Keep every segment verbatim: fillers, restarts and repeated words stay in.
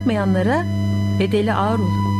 yapmayanlara bedeli ağır olur.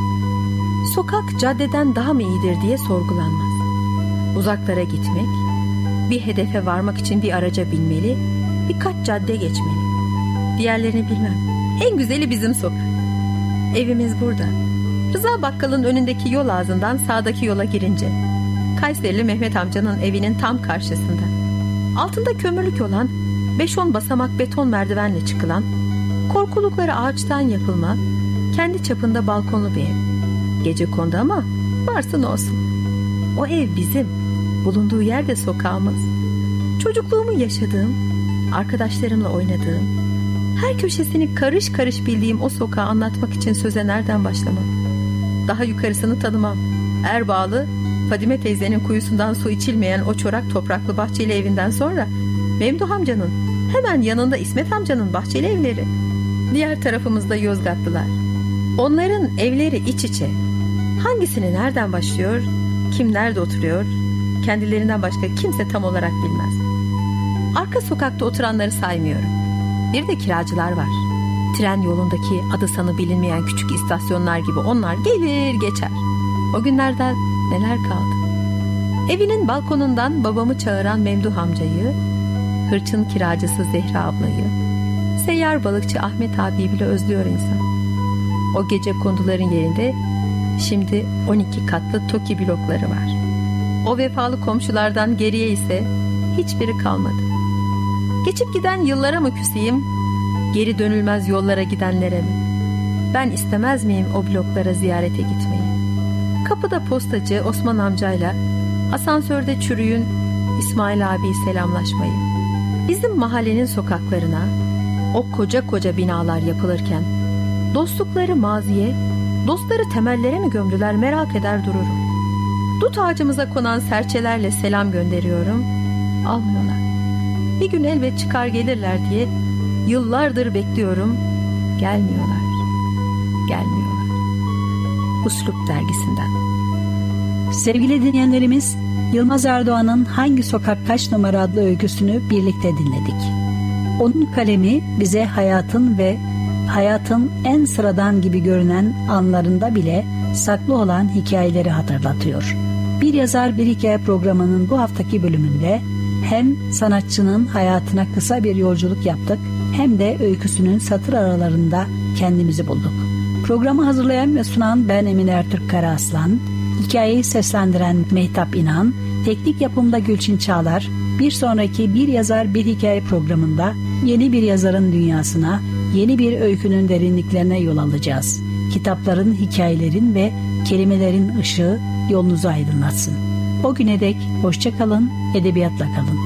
Sokak caddeden daha mı iyidir diye sorgulanmaz. Uzaklara gitmek, bir hedefe varmak için bir araca binmeli, birkaç cadde geçmeli. Diğerlerini bilmem. En güzeli bizim sokak. Evimiz burada. Rıza Bakkal'ın önündeki yol ağzından sağdaki yola girince, Kayserili Mehmet amcanın evinin tam karşısında. Altında kömürlük olan beş on basamak beton merdivenle çıkılan, korkulukları ağaçtan yapılma, kendi çapında balkonlu bir ev. Gecekondu ama varsın olsun. O ev bizim, bulunduğu yer de sokağımız. Çocukluğumu yaşadığım, arkadaşlarımla oynadığım, her köşesini karış karış bildiğim o sokağı anlatmak için söze nereden başlamam? Daha yukarısını tanımam. Erbağlı, Fadime teyzenin kuyusundan su içilmeyen o çorak topraklı bahçeli evinden sonra Memduh amcanın hemen yanında İsmet amcanın bahçeli evleri. Diğer tarafımızda Yozgatlılar. Onların evleri iç içe. Hangisini nereden başlıyor, kim nerede oturuyor, kendilerinden başka kimse tam olarak bilmez. Arka sokakta oturanları saymıyorum. Bir de kiracılar var. Tren yolundaki adı sanı bilinmeyen küçük istasyonlar gibi onlar gelir geçer. O günlerden neler kaldı? Evinin balkonundan babamı çağıran Memduh amcayı, hırçın kiracısı Zehra ablayı, seyyar balıkçı Ahmet abiyi bile özlüyor insan. O gece konduların yerinde şimdi on iki katlı TOKİ blokları var. O vefalı komşulardan geriye ise hiçbiri kalmadı. Geçip giden yıllara mı küseyim, geri dönülmez yollara gidenlere mi? Ben istemez miyim o bloklara ziyarete gitmeyi? Kapıda postacı Osman amcayla, asansörde çürüyün İsmail abi selamlaşmayı. Bizim mahallenin sokaklarına o koca koca binalar yapılırken dostlukları maziye, dostları temellere mi gömdüler merak eder dururum. Dut ağacımıza konan serçelerle selam gönderiyorum, almıyorlar. Bir gün elbet çıkar gelirler diye yıllardır bekliyorum, gelmiyorlar, gelmiyorlar. Uslup dergisinden. Sevgili dinleyenlerimiz, Yılmaz Erdoğan'ın Hangi Sokak Kaç Numara adlı öyküsünü birlikte dinledik. Onun kalemi bize hayatın ve hayatın en sıradan gibi görünen anlarında bile saklı olan hikayeleri hatırlatıyor. Bir Yazar Bir Hikaye programının bu haftaki bölümünde hem sanatçının hayatına kısa bir yolculuk yaptık hem de öyküsünün satır aralarında kendimizi bulduk. Programı hazırlayan ve sunan ben Emine Ertürk Karaaslan, hikayeyi seslendiren Mehtap İnan, teknik yapımda Gülçin Çağlar. Bir sonraki Bir Yazar Bir Hikaye programında yeni bir yazarın dünyasına, yeni bir öykünün derinliklerine yol alacağız. Kitapların, hikayelerin ve kelimelerin ışığı yolunuzu aydınlatsın. O güne dek hoşça kalın, edebiyatla kalın.